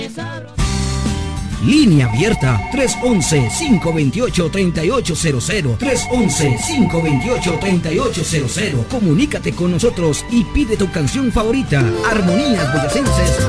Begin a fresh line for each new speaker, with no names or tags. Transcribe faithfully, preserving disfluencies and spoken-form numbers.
Línea abierta tres once, cinco veintiocho, treinta y ocho cero cero. tres once, cinco veintiocho, treinta y ocho cero cero. Comunícate con nosotros y pide tu canción favorita. Armonías Boyacenses